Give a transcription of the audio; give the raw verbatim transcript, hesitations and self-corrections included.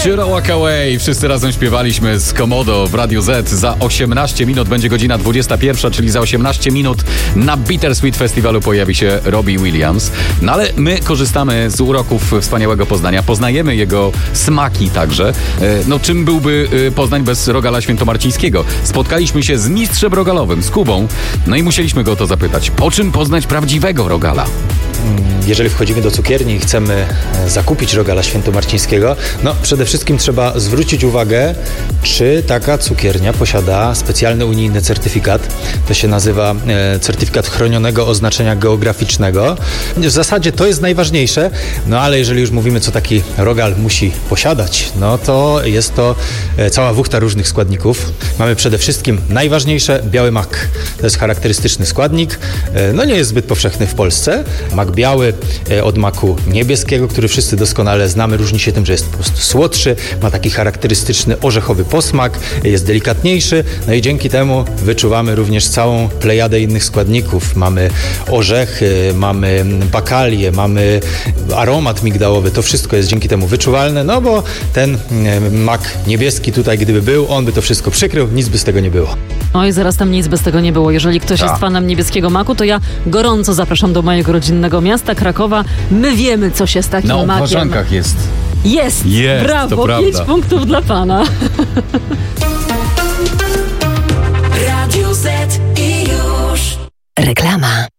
Should I Walk Away. Wszyscy razem śpiewaliśmy z Komodo w Radiu Z. Za osiemnaście minut będzie godzina dwudziesta pierwsza, czyli za osiemnaście minut na Bittersweet Festiwalu pojawi się Robbie Williams. No ale my korzystamy z uroków wspaniałego Poznania. Poznajemy jego smaki także. No czym byłby Poznań bez rogala świętomarcińskiego? Spotkaliśmy się z mistrzem rogalowym, z Kubą. No i musieliśmy go o to zapytać. Po czym poznać prawdziwego rogala? Jeżeli wchodzimy do cukierni i chcemy zakupić rogala świętomarcińskiego, no przede wszystkim trzeba zwrócić uwagę, czy taka cukiernia posiada specjalny unijny certyfikat. To się nazywa e, certyfikat chronionego oznaczenia geograficznego. W zasadzie to jest najważniejsze, no ale jeżeli już mówimy, co taki rogal musi posiadać, no to jest to e, cała wuchta różnych składników. Mamy przede wszystkim najważniejsze biały mak. To jest charakterystyczny składnik, e, no nie jest zbyt powszechny w Polsce. Mak biały od maku niebieskiego, który wszyscy doskonale znamy. Różni się tym, że jest po prostu słodszy, ma taki charakterystyczny orzechowy posmak, jest delikatniejszy, no i dzięki temu wyczuwamy również całą plejadę innych składników. Mamy orzechy, mamy bakalię, mamy aromat migdałowy. To wszystko jest dzięki temu wyczuwalne, no bo ten mak niebieski tutaj, gdyby był, on by to wszystko przykrył, nic by z tego nie było. Oj, zaraz tam nic bez tego nie było. Jeżeli ktoś Ta. jest fanem niebieskiego maku, to ja gorąco zapraszam do mojego rodzinnego miasta, Krakowa. My wiemy, co się z takim Na makiem. obwarzankach jest. Jest! Jest, brawo, to prawda. pięć punktów dla pana. Radio Z i już. Reklama.